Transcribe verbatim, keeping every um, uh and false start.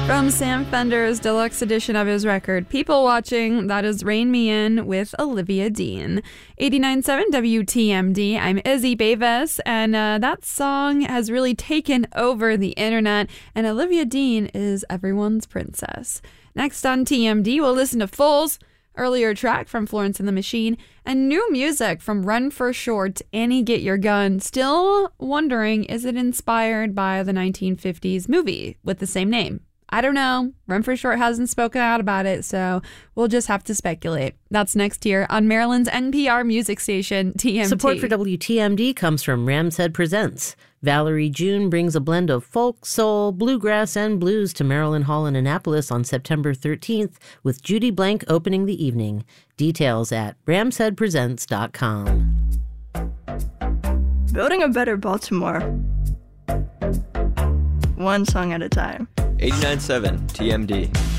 From Sam Fender's deluxe edition of his record, People Watching, that is Rain Me In with Olivia Dean. eighty-nine point seven W T M D, I'm Izzy Bavis, and uh, that song has really taken over the internet, and Olivia Dean is everyone's princess. Next on T M D, we'll listen to Foals, earlier track from Florence and the Machine, and new music from Run for Short, Annie Get Your Gun. Still wondering, is it inspired by the nineteen fifties movie with the same name? I don't know. Run for Short hasn't spoken out about it, so we'll just have to speculate. That's next here on Maryland's N P R music station, T M T. Support for W T M D comes from Ramshead Presents. Valerie June brings a blend of folk, soul, bluegrass, and blues to Maryland Hall in Annapolis on September thirteenth, with Judy Blank opening the evening. Details at ramshead presents dot com. Building a better Baltimore. One song at a time. eighty-nine point seven T M D.